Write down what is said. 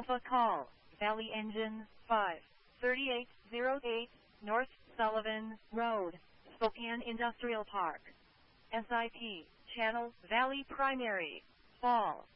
Alpha Call, Valley Engine 53808, North Sullivan Road, Spokane Industrial Park. SIP, Channel, Valley Primary, Fall.